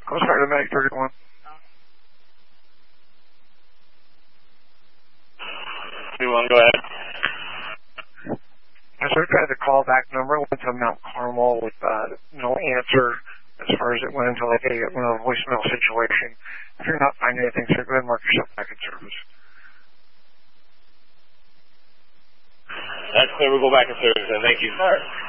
Coast Guard to Medic 31. Go ahead. I sort of tried the callback number, went to Mount Carmel with no answer as far as it went until I gave it a voicemail situation. If you're not finding anything, sir, go ahead and mark yourself back in service. That's clear. We'll go back in service then. Thank you. All right.